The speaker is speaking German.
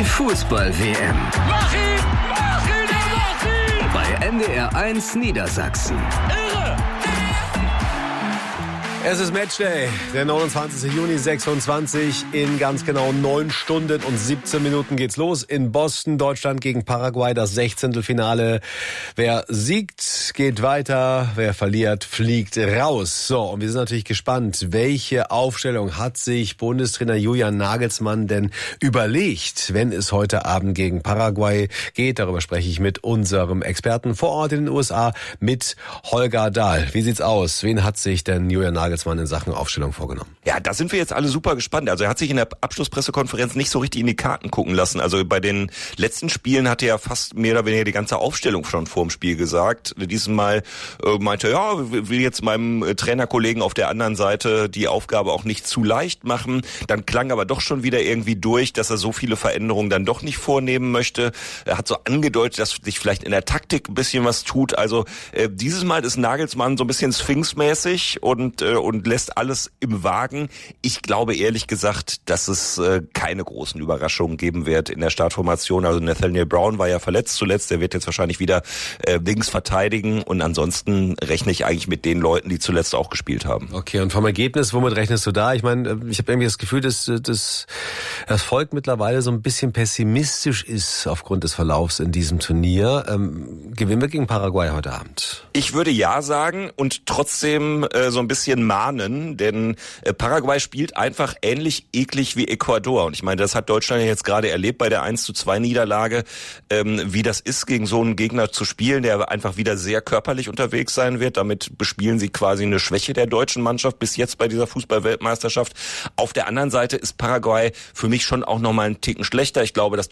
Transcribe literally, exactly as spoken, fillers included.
Fußball-W M. Mach ihn! Mach ihn! Mach ihn! Bei N D R eins Niedersachsen. Irre! Es ist Matchday, der neunundzwanzigsten Juni sechsundzwanzig. In ganz genau neun Stunden und siebzehn Minuten geht's los. In Boston, Deutschland gegen Paraguay, das Sechzehntelfinale. Wer siegt, geht weiter. Wer verliert, fliegt raus. So, und wir sind natürlich gespannt, welche Aufstellung hat sich Bundestrainer Julian Nagelsmann denn überlegt, wenn es heute Abend gegen Paraguay geht. Darüber spreche ich mit unserem Experten vor Ort in den U S A, mit Holger Dahl. Wie sieht's aus? Wen hat sich denn Julian Nagelsmann in Sachen Aufstellung vorgenommen? Ja, da sind wir jetzt alle super gespannt. Also er hat sich in der Abschlusspressekonferenz nicht so richtig in die Karten gucken lassen. Also bei den letzten Spielen hatte er fast mehr oder weniger die ganze Aufstellung schon vor dem Spiel gesagt. Diesmal äh, meinte er, ja, will jetzt meinem Trainerkollegen auf der anderen Seite die Aufgabe auch nicht zu leicht machen. Dann klang aber doch schon wieder irgendwie durch, dass er so viele Veränderungen dann doch nicht vornehmen möchte. Er hat so angedeutet, dass sich vielleicht in der Taktik ein bisschen was tut. Also äh, dieses Mal ist Nagelsmann so ein bisschen Sphinx-mäßig und äh, und lässt alles im Wagen. Ich glaube ehrlich gesagt, dass es äh, keine großen Überraschungen geben wird in der Startformation. Also Nathaniel Brown war ja verletzt zuletzt, der wird jetzt wahrscheinlich wieder äh, links verteidigen und ansonsten rechne ich eigentlich mit den Leuten, die zuletzt auch gespielt haben. Okay, und vom Ergebnis, womit rechnest du da? Ich meine, ich habe irgendwie das Gefühl, dass, dass das Volk mittlerweile so ein bisschen pessimistisch ist aufgrund des Verlaufs in diesem Turnier. Ähm, gewinnen wir gegen Paraguay heute Abend? Ich würde ja sagen und trotzdem äh, so ein bisschen mahnen, denn äh, Paraguay spielt einfach ähnlich eklig wie Ecuador. Und ich meine, das hat Deutschland ja jetzt gerade erlebt bei der eins zu zwei Niederlage, ähm, wie das ist, gegen so einen Gegner zu spielen, der einfach wieder sehr körperlich unterwegs sein wird. Damit bespielen sie quasi eine Schwäche der deutschen Mannschaft bis jetzt bei dieser Fußball-Weltmeisterschaft. Auf der anderen Seite ist Paraguay für mich schon auch nochmal einen Ticken schlechter. Ich glaube, dass